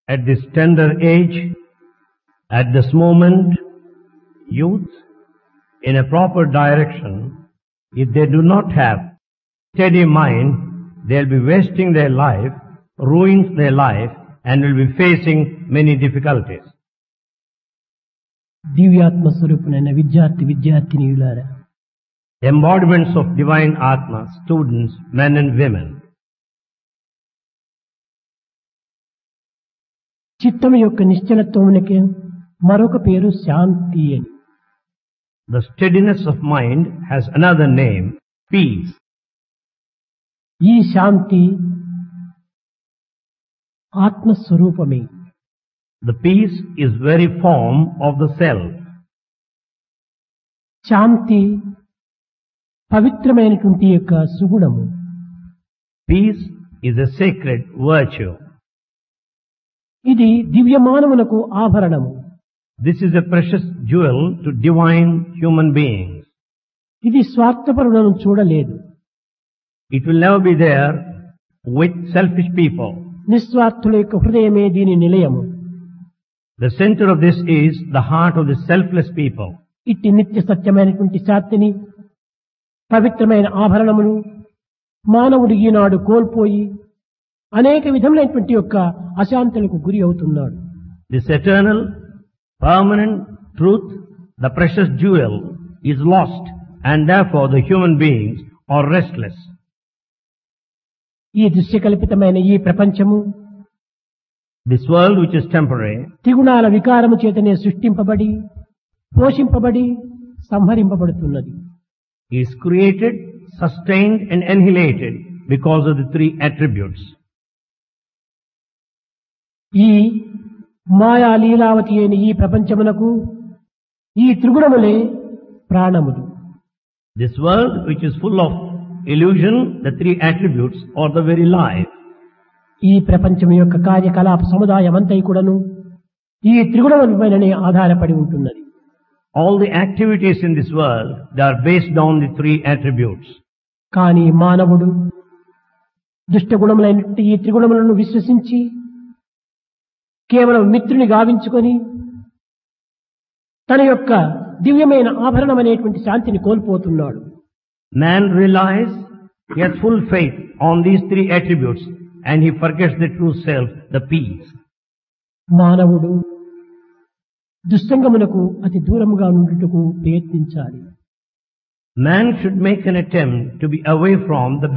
At this tender age, at this moment, youth, in a proper direction, if they do not have steady mind, they'll be wasting their life, ruins their life, and will be facing many difficulties. దివ్యాత్మ స్వరూపునైన విద్యార్థినీయులారా, Embodiments of divine Atma, students, men and women. చిత్తం యొక్క నిశ్చలత్వమునకే మరొక పేరు శాంతి అని. The steadiness of mind has another name, peace. ఈ శాంతి ఆత్మస్వరూపమే. The peace is very form of the self. శాంతి పవిత్రమైనటువంటి యొక్క సుగుణము. Peace is a sacred virtue. ఇది దివ్యమానమునకు ఆభరణము. This is a precious jewel to divine human beings. ఇది స్వార్థపరులను చూడలేదు. It will never be there with selfish people. నిస్వార్థుల యొక్క హృదయమే దీని నిలయము. The center of this is the heart of the selfless people. ఇట్టి నిత్య సత్యమైనటువంటి శాంతిని, పవిత్రమైన ఆభరణమును మానవుడు ఈనాడు కోల్పోయి అనేక విధములైనటువంటి యొక్క అశాంతులకు గురి అవుతున్నాడు. This eternal, permanent truth, the precious jewel, is lost, and therefore the human beings are restless. ఈ దృశ్యకల్పితమైన ఈ ప్రపంచము, This world, which is temporary, త్రిగుణాల వికారము చేతనే సృష్టింపబడి, పోషింపబడి, సంహరింపబడుతున్నది. is created, sustained, and annihilated because of the three attributes. ఈ మాయా లీలావతి అయిన ఈ ప్రపంచమునకు ఈ త్రిగుణములే ప్రాణములు. This world, which is full of illusion, the three attributes, are the very life. ఈ ప్రపంచం యొక్క కార్యకలాప సముదాయమంతా కూడాను ఈ త్రిగుణములపైననే ఆధారపడి ఉంటున్నది. All the activities in this world, they are based on the three attributes. కానీ మానవుడు దుష్టగుణములైనటువంటి ఈ త్రిగుణములను విశ్వసించి కేవలం మిత్రుని గావించుకొని తన యొక్క దివ్యమైన ఆభరణం అనేటువంటి శాంతిని కోల్పోతున్నాడు. Man realizes he has full faith on these three attributes and he forgets the true self, the peace. మానవుడు దుస్సంగమునకు అతి దూరముగా నుండుటకు ప్రయత్నించాలి. Man should make an attempt to be away from the